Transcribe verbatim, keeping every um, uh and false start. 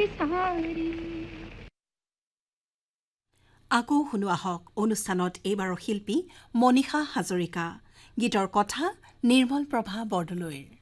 বিচাৰি আকৌ শুনো আহক অনুষ্ঠানত এইবাৰৰ শিল্পী মনীষা হাজৰিকা গীতৰ কথা নিৰ্মল প্ৰভা বৰদলৈৰ